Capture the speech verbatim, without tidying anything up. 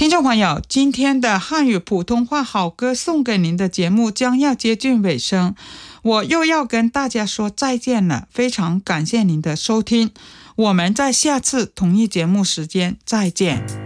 听众朋友，今天的汉语普通话好歌送给您的节目将要接近尾声，我又要跟大家说再见了，非常感谢您的收听，我们在下次同一节目时间再见。